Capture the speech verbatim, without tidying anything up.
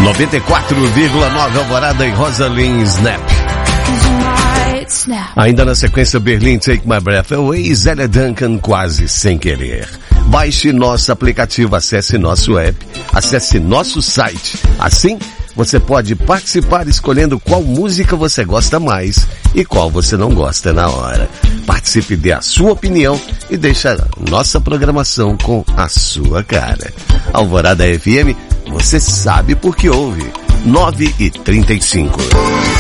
noventa e quatro vírgula nove Alvorada e Rosalind Snap. Ainda na sequência, Berlim, Take My Breath Away, Zélia Duncan, Quase Sem Querer. Baixe nosso aplicativo, acesse nosso app, acesse nosso site. Assim, você pode participar escolhendo qual música você gosta mais e qual você não gosta na hora. Participe, dê a sua opinião e deixe a nossa programação com a sua cara. Alvorada F M, você sabe por que ouve. nove e trinta e cinco.